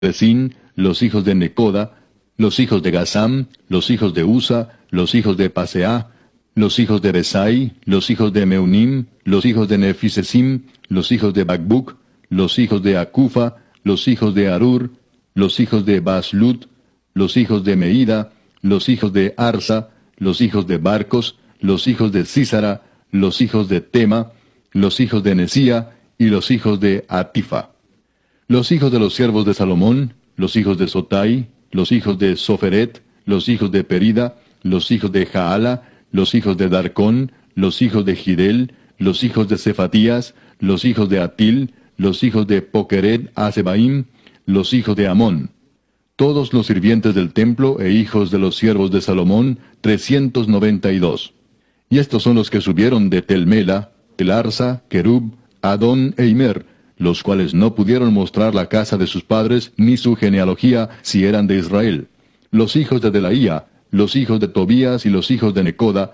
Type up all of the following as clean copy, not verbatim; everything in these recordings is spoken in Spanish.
Sin, los hijos de Necoda, los hijos de Gazam, los hijos de Usa, los hijos de Paseah, los hijos de Besai, los hijos de Meunim, los hijos de Nefisesim, los hijos de Bacbuc, los hijos de Acufa, los hijos de Arur, los hijos de Baslut, los hijos de Meida, los hijos de Arsa, los hijos de Barcos, los hijos de Císara, los hijos de Tema, los hijos de Nesía y los hijos de Atifa. Los hijos de los siervos de Salomón, los hijos de Sotai, los hijos de Soferet, los hijos de Perida, los hijos de Jaala, los hijos de Darcón, los hijos de Gidel, los hijos de Cefatías, los hijos de Atil, los hijos de Poqueret Asebaim, los hijos de Amón. Todos los sirvientes del templo e hijos de los siervos de Salomón, 392. Y estos son los que subieron de Telmela, Telarsa, Kerub, Adón e Imer, los cuales no pudieron mostrar la casa de sus padres ni su genealogía si eran de Israel. Los hijos de Delaía, los hijos de Tobías y los hijos de Necoda,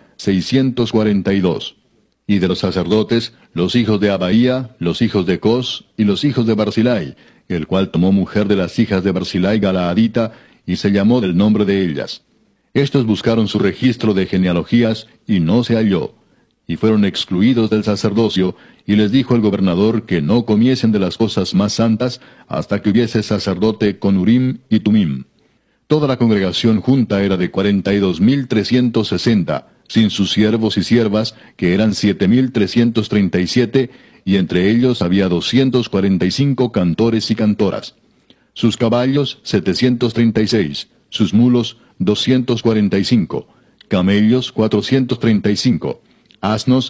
642. Y de los sacerdotes, los hijos de Abaía, los hijos de Cos y los hijos de Barzilai, el cual tomó mujer de las hijas de Barzilai Galaadita, y se llamó del nombre de ellas. Estos buscaron su registro de genealogías, y no se halló. Y fueron excluidos del sacerdocio, y les dijo el gobernador que no comiesen de las cosas más santas, hasta que hubiese sacerdote con Urim y Tumim. Toda la congregación junta era de 42,360, sin sus siervos y siervas, que eran 7,337, y entre ellos había 245 cantores y cantoras. Sus caballos, 736, sus mulos, 245, camellos, 435, asnos,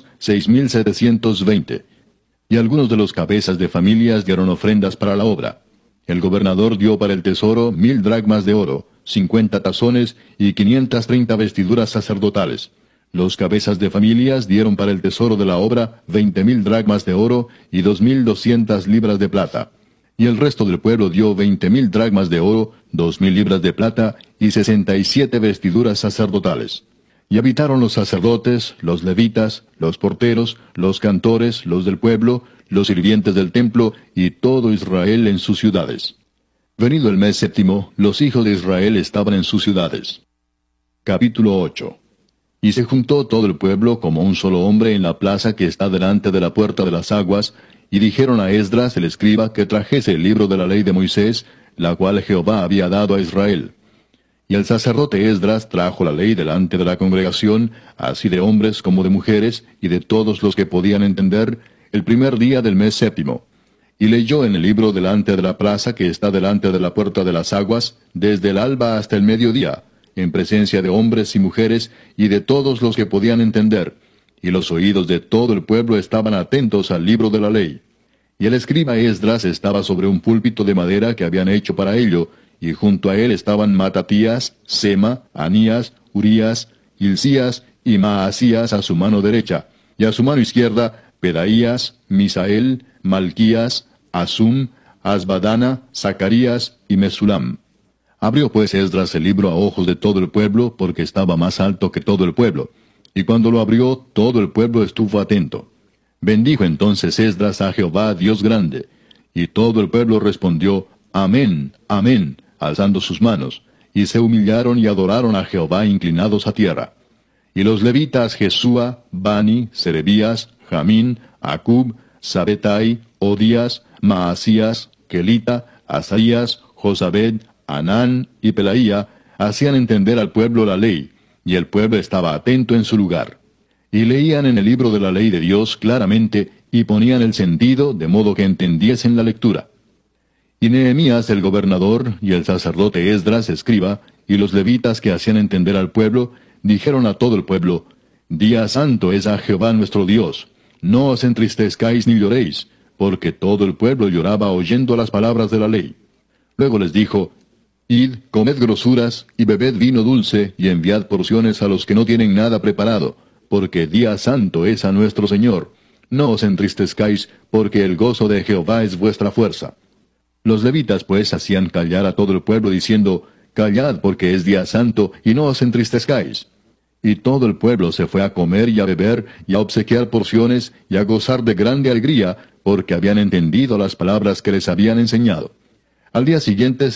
6,720. Y algunos de los cabezas de familias dieron ofrendas para la obra. El gobernador dio para el tesoro 1,000 dracmas de oro, 50 tazones y 530 vestiduras sacerdotales. Los cabezas de familias dieron para el tesoro de la obra 20,000 dracmas de oro y 2,200 libras de plata. Y el resto del pueblo dio 20,000 dracmas de oro, 2,000 libras de plata y 67 vestiduras sacerdotales. Y habitaron los sacerdotes, los levitas, los porteros, los cantores, los del pueblo, los sirvientes del templo y todo Israel en sus ciudades. Venido el mes séptimo, los hijos de Israel estaban en sus ciudades. Capítulo 8. Y se juntó todo el pueblo como un solo hombre en la plaza que está delante de la puerta de las aguas, y dijeron a Esdras el escriba que trajese el libro de la ley de Moisés, la cual Jehová había dado a Israel. Y el sacerdote Esdras trajo la ley delante de la congregación, así de hombres como de mujeres, y de todos los que podían entender, el primer día del mes séptimo. Y leyó en el libro delante de la plaza que está delante de la puerta de las aguas, desde el alba hasta el mediodía, en presencia de hombres y mujeres, y de todos los que podían entender. Y los oídos de todo el pueblo estaban atentos al libro de la ley. Y el escriba Esdras estaba sobre un púlpito de madera que habían hecho para ello, y junto a él estaban Matatías, Sema, Anías, Urías, Hilcías y Maasías a su mano derecha, y a su mano izquierda Pedaías, Misael, Malquías, Asum, Asbadana, Zacarías y Mesulam. Abrió pues Esdras el libro a ojos de todo el pueblo, porque estaba más alto que todo el pueblo. Y cuando lo abrió, todo el pueblo estuvo atento. Bendijo entonces Esdras a Jehová, Dios grande. Y todo el pueblo respondió, Amén, Amén, alzando sus manos. Y se humillaron y adoraron a Jehová inclinados a tierra. Y los levitas Jesúa, Bani, Serebías, Jamín, Acub, Sabetai, Odías, Maasías, Kelita, Asaías, Josabed, Anán y Pelaía hacían entender al pueblo la ley, y el pueblo estaba atento en su lugar. Y leían en el libro de la ley de Dios claramente, y ponían el sentido, de modo que entendiesen la lectura. Y Nehemías el gobernador, y el sacerdote Esdras escriba, y los levitas que hacían entender al pueblo, dijeron a todo el pueblo, Día santo es a Jehová nuestro Dios, no os entristezcáis ni lloréis, porque todo el pueblo lloraba oyendo las palabras de la ley. Luego les dijo, Id, comed grosuras, y bebed vino dulce, y enviad porciones a los que no tienen nada preparado, porque día santo es a nuestro Señor. No os entristezcáis, porque el gozo de Jehová es vuestra fuerza. Los levitas pues hacían callar a todo el pueblo, diciendo, Callad, porque es día santo, y no os entristezcáis. Y todo el pueblo se fue a comer y a beber, y a obsequiar porciones, y a gozar de grande alegría, porque habían entendido las palabras que les habían enseñado. Al día siguiente